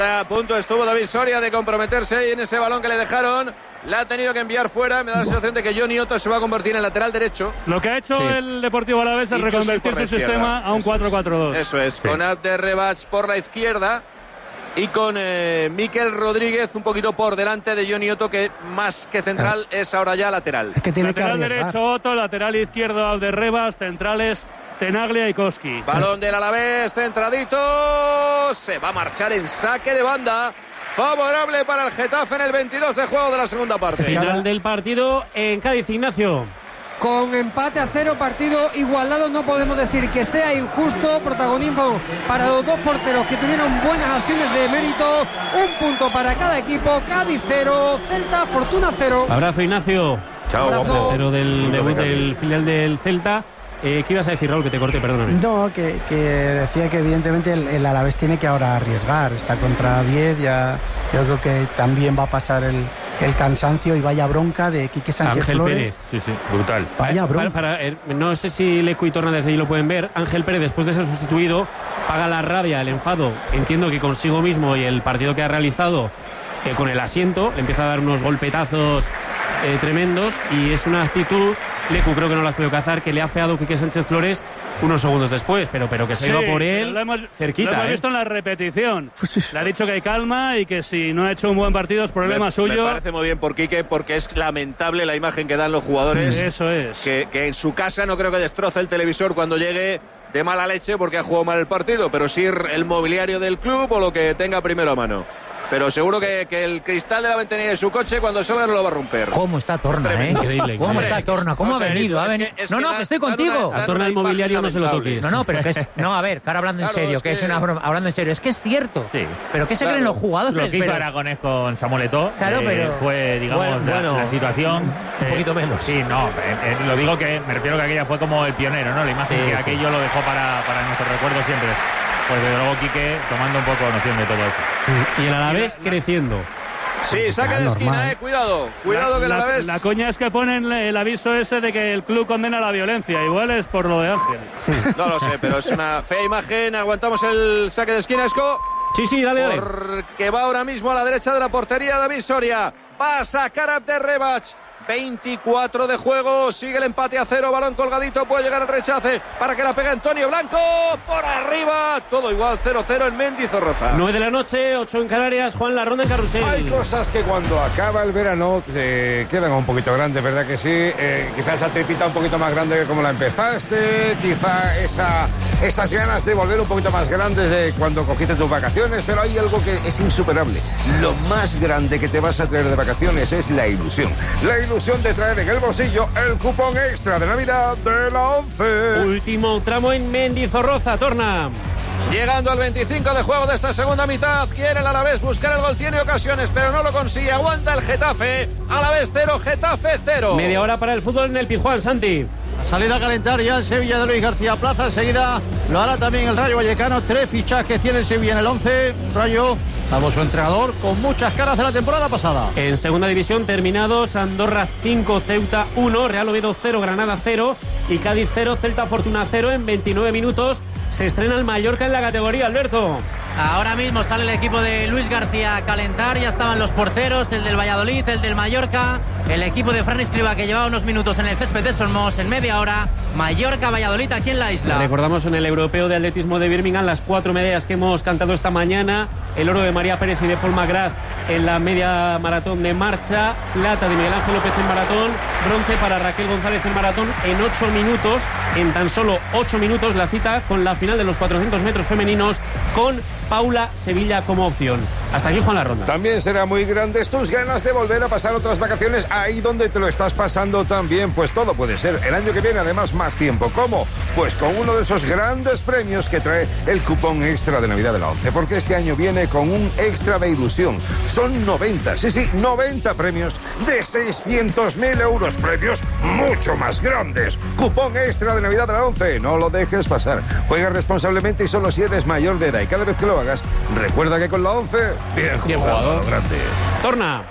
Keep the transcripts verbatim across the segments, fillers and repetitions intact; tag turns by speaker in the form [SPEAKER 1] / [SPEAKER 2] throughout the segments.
[SPEAKER 1] A punto estuvo David Soria de comprometerse ahí en ese balón que le dejaron. La ha tenido que enviar fuera. Me da la sensación de que Johnny Otto se va a convertir en lateral derecho.
[SPEAKER 2] Lo que ha hecho sí. el Deportivo Alavés es
[SPEAKER 1] y
[SPEAKER 2] reconvertir su sistema a un cuatro cuatro dos.
[SPEAKER 1] Eso es, sí. Con Abderrebach por la izquierda y con eh, Miquel Rodríguez un poquito por delante de Johnny Otto, que más que central ah. es ahora ya lateral.
[SPEAKER 2] Es que tiene lateral que derecho Otto, lateral izquierdo Abderrebach, centrales Tenaglia y Koski.
[SPEAKER 1] Balón del Alavés, centradito. Se va a marchar en saque de banda. Favorable para el Getafe en el veintidós de juego de la segunda parte.
[SPEAKER 3] Final del partido en Cádiz, Ignacio.
[SPEAKER 4] Con empate a cero, partido igualado, no podemos decir que sea injusto. Protagonismo para los dos porteros que tuvieron buenas acciones de mérito. Un punto para cada equipo. Cádiz cero, Celta Fortuna cero.
[SPEAKER 3] Abrazo, Ignacio.
[SPEAKER 5] Chao.
[SPEAKER 3] Abrazo. Cero del debut del filial del Celta. Eh, ¿Qué ibas a decir, Raúl? Que te corté, perdóname.
[SPEAKER 6] No, que, que decía que evidentemente el, el Alavés tiene que ahora arriesgar. Está contra diez, ya yo creo que también va a pasar el, el cansancio y vaya bronca de Quique Sánchez
[SPEAKER 3] Ángel
[SPEAKER 6] Flores.
[SPEAKER 3] Pérez,
[SPEAKER 5] sí, sí, brutal.
[SPEAKER 6] Vaya bronca.
[SPEAKER 3] Para, para, eh, no sé si Lecu y Torna desde ahí lo pueden ver. Ángel Pérez, después de ser sustituido, paga la rabia, el enfado, entiendo que consigo mismo y el partido que ha realizado eh, con el asiento, le empieza a dar unos golpetazos eh, tremendos y es una actitud... Lecu creo que no la ha podido cazar, que le ha feado Quique Sánchez Flores unos segundos después, pero, pero que se
[SPEAKER 2] sí,
[SPEAKER 3] iba por él
[SPEAKER 2] lo hemos,
[SPEAKER 3] cerquita.
[SPEAKER 2] Lo hemos
[SPEAKER 3] ¿eh?
[SPEAKER 2] visto en la repetición. Le ha dicho que hay calma y que si no ha hecho un buen partido es problema
[SPEAKER 1] me,
[SPEAKER 2] suyo.
[SPEAKER 1] Me parece muy bien por Quique, porque es lamentable la imagen que dan los jugadores.
[SPEAKER 2] Eso es.
[SPEAKER 1] Que, que en su casa no creo que destroce el televisor cuando llegue de mala leche porque ha jugado mal el partido, pero sí el mobiliario del club o lo que tenga primero a mano. Pero seguro que, que el cristal de la ventanilla de su coche cuando salga no lo va a romper.
[SPEAKER 7] ¿Cómo está Torna, eh?
[SPEAKER 3] Increíble.
[SPEAKER 7] ¿Cómo
[SPEAKER 3] increíble.
[SPEAKER 7] está Torna? ¿Cómo
[SPEAKER 1] no
[SPEAKER 7] ha
[SPEAKER 1] sé,
[SPEAKER 7] venido?
[SPEAKER 1] es
[SPEAKER 7] ¿Ha venido?
[SPEAKER 1] que, es
[SPEAKER 7] no,
[SPEAKER 1] que
[SPEAKER 7] no,
[SPEAKER 1] da,
[SPEAKER 7] que estoy contigo.
[SPEAKER 1] Una,
[SPEAKER 3] a Torna el mobiliario no se lo toques.
[SPEAKER 7] No, no, pero que es... No, a ver, que ahora hablando en
[SPEAKER 1] claro,
[SPEAKER 7] serio,
[SPEAKER 1] es
[SPEAKER 7] que,
[SPEAKER 1] que
[SPEAKER 7] es una broma. Hablando en serio, es que es cierto.
[SPEAKER 5] Sí.
[SPEAKER 7] Pero ¿qué se
[SPEAKER 1] Claro.
[SPEAKER 7] creen los jugadores?
[SPEAKER 5] Lo que hizo
[SPEAKER 7] pero...
[SPEAKER 5] Aragonés con Samuel Eto'o,
[SPEAKER 7] Claro,
[SPEAKER 5] eh,
[SPEAKER 7] pero...
[SPEAKER 5] fue, digamos,
[SPEAKER 7] bueno,
[SPEAKER 5] la,
[SPEAKER 7] bueno,
[SPEAKER 5] la situación...
[SPEAKER 7] Un
[SPEAKER 5] eh,
[SPEAKER 7] poquito menos.
[SPEAKER 5] Sí, no, eh, eh, lo digo que me refiero que aquella fue como el pionero, ¿no? La imagen
[SPEAKER 7] Sí,
[SPEAKER 5] que
[SPEAKER 7] sí.
[SPEAKER 5] aquello lo dejó para, para nuestro recuerdo siempre. Pues desde luego Quique tomando un poco noción de todo eso.
[SPEAKER 3] Y el Alavés creciendo.
[SPEAKER 1] Sí, saca de esquina,
[SPEAKER 6] normal.
[SPEAKER 1] eh, cuidado. Cuidado
[SPEAKER 2] la,
[SPEAKER 1] que
[SPEAKER 2] la,
[SPEAKER 1] la ves.
[SPEAKER 2] la coña es que ponen el aviso ese de que el club condena la violencia. Igual es por lo de Ángel.
[SPEAKER 1] No lo sé, pero es una fea imagen. Aguantamos el saque de esquina, Esco.
[SPEAKER 3] Sí, sí, dale, dale.
[SPEAKER 1] Porque va ahora mismo a la derecha de la portería David Soria. Va a sacar a Abderrebach. veinticuatro de juego, sigue el empate a cero, balón colgadito, puede llegar el rechace para que la pegue Antonio Blanco, por arriba, todo igual, cero cero en Mendizorroza.
[SPEAKER 3] nueve de la noche, ocho en Canarias, Juan, la ronda en Carrusel.
[SPEAKER 8] Hay cosas que cuando acaba el verano se quedan un poquito grandes, ¿verdad que sí? Eh, quizá esa tripita un poquito más grande que como la empezaste, quizá esa, esas ganas de volver un poquito más grandes de cuando cogiste tus vacaciones, pero hay algo que es insuperable. Lo más grande que te vas a traer de vacaciones es la ilusión. La ilusión de traer en el bolsillo el cupón extra de Navidad de la ONCE.
[SPEAKER 3] Último tramo en Mendizorroza, Torna.
[SPEAKER 1] Llegando al veinticinco de juego de esta segunda mitad, quiere el Alavés buscar el gol, tiene ocasiones, pero no lo consigue, aguanta el Getafe, Alavés cero, Getafe cero.
[SPEAKER 3] Media hora para el fútbol en el Pizjuán, Santi.
[SPEAKER 9] Salida a calentar ya en Sevilla de Luis García Plaza. Enseguida lo hará también el Rayo Vallecano. Tres fichajes tiene el Sevilla en el once. Rayo, salvo su entrenador, con muchas caras de la temporada pasada.
[SPEAKER 3] En segunda división terminados, Andorra cinco, Ceuta uno, Real Oviedo cero, Granada cero y Cádiz cero, Celta Fortuna cero. En veintinueve minutos se estrena el Mallorca en la categoría, Alberto.
[SPEAKER 10] Ahora mismo sale el equipo de Luis García a calentar, ya estaban los porteros, el del Valladolid, el del Mallorca, el equipo de Fran Escribá que llevaba unos minutos en el césped de Solmos en media hora, Mallorca-Valladolid aquí en la isla.
[SPEAKER 3] Recordamos en el Europeo de Atletismo de Birmingham las cuatro medallas que hemos cantado esta mañana, el oro de María Pérez y de Paul McGrath en la media maratón de marcha, plata de Miguel Ángel López en maratón, bronce para Raquel González en maratón en ocho minutos, en tan solo ocho minutos la cita con la final de los cuatrocientos metros femeninos con Paula Sevilla como opción. Hasta aquí, Juan, la ronda.
[SPEAKER 8] También será muy grandes tus ganas de volver a pasar otras vacaciones ahí donde te lo estás pasando también. Pues todo puede ser. El año que viene, además, más tiempo. ¿Cómo? Pues con uno de esos grandes premios que trae el cupón extra de Navidad de la ONCE. Porque este año viene con un extra de ilusión. Son noventa, sí, sí, noventa premios de seiscientos mil euros. Premios mucho más grandes. Cupón extra de Navidad de la ONCE. No lo dejes pasar. Juega responsablemente y solo si eres mayor de edad. Y cada vez que lo hagas, recuerda que con la ONCE, bien jugado, grande.
[SPEAKER 3] Torna.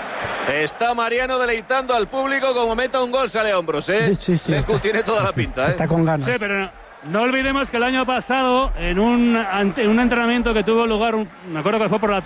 [SPEAKER 1] Está Mariano deleitando al público, como meta un gol sale a hombros, ¿eh?
[SPEAKER 6] Sí, sí,
[SPEAKER 1] Lescu
[SPEAKER 6] está,
[SPEAKER 1] tiene toda la pinta, ¿eh?
[SPEAKER 6] Está con ganas.
[SPEAKER 2] Sí, pero No olvidemos que el año pasado, en un, ante, un entrenamiento que tuvo lugar, un, me acuerdo que fue por la